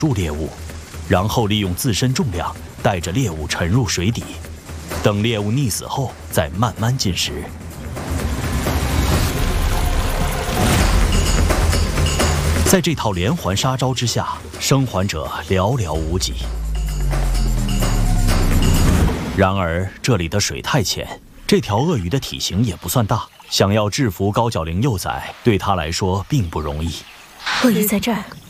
住猎物，然后利用自身重量带着猎物沉入水底，等猎物溺死后再慢慢进食。在这套连环杀招之下，生还者寥寥无几。然而这里的水太浅，这条鳄鱼的体型也不算大，想要制服高脚羚幼崽，对它来说并不容易。 鳄鱼在这儿，